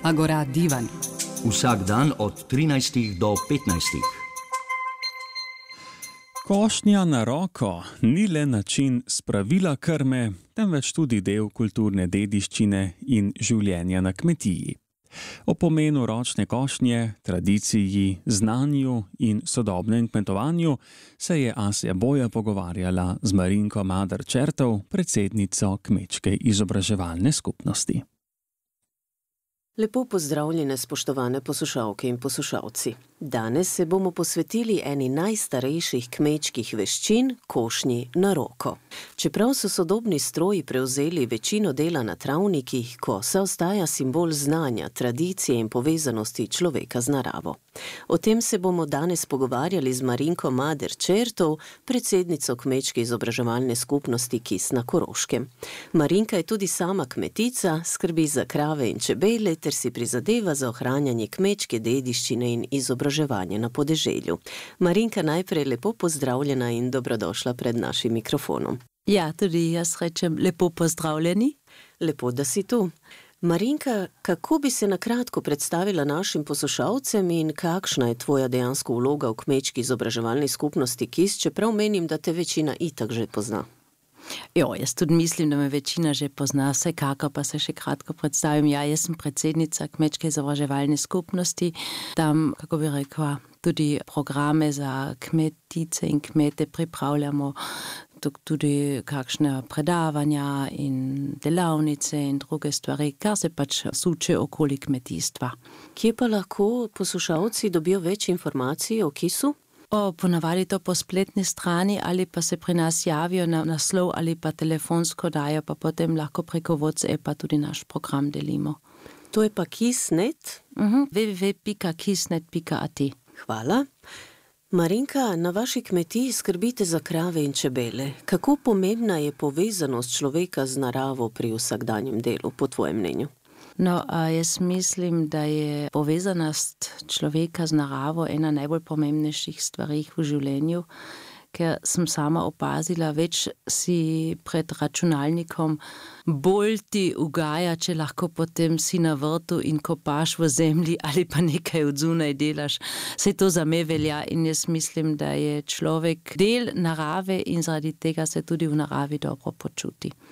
Agora divan. Vsak dan od 13 do 15. Košnja na roko ni le način spravila krme, temveč tudi del kulturne dediščine in življenja na kmetiji. O pomenu ročne košnje, tradiciji, znanju in sodobnem kmetovanju se je Asja Boja pogovarjala z Marinko Mader-Čertov, predsednico Kmečke izobraževalne skupnosti. Lepo pozdravljene, spoštovane poslušalke in poslušalci. Danes se bomo posvetili eni najstarejših kmečkih veščin, košnji na roko. Čeprav so sodobni stroji prevzeli večino dela na travnikih, kosa ostaja simbol znanja, tradicije in povezanosti človeka z naravo. O tem se bomo danes pogovarjali z Marinko Mader-Čertov, predsednico Kmečke izobraževalne skupnosti Kis na Koroškem. Marinka je tudi sama kmetica, skrbi za krave in čebele ter si prizadeva za ohranjanje kmečke dediščine in izobraževanje na podeželju. Marinka, najprej lepo pozdravljena in dobrodošla pred našim mikrofonom. Ja, tudi jaz rečem lepo pozdravljeni. Lepo, da si tu. Marinka, kako bi se na kratko predstavila našim poslušalcem in kakšna je tvoja dejansko vloga v Kmečki izobraževalni skupnosti Kis, čeprav menim, da te večina itak že pozna? Jo, jaz tudi mislim, da me večina že pozna, vsekakor pa se še kratko predstavim. Ja, jaz sem predsednica Kmečke izobraževalne skupnosti, tam, kako bi rekla, tudi programe za kmetice in kmete pripravljamo, tudi kakšne predavanja in delavnice in druge stvari, kar se pač suče okoli kmetijstva. Kje pa lahko poslušalci dobijo več informacij o Kisu? Ponavadi to po spletni strani ali pa se pri nas javijo na naslov ali pa telefonsko dajo, pa potem lahko preko WhatsAppa tudi naš program delimo. To je pa Kis.net? www.kisnet.at. Hvala. Marinka, na vaši kmetiji skrbite za krave in čebele. Kako pomembna je povezanost človeka z naravo pri vsakdanjem delu, po tvojem mnenju? No, jaz mislim, da je povezanost človeka z naravo ena najbolj pomembnejših stvari v življenju, ker sem sama opazila, več si pred računalnikom, bolj ti ugaja, če lahko potem si na vrtu in kopaš v zemlji ali pa nekaj od zunaj delaš. Saj to za me velja in jaz mislim, da je človek del narave in zaradi tega se tudi v naravi dobro počuti.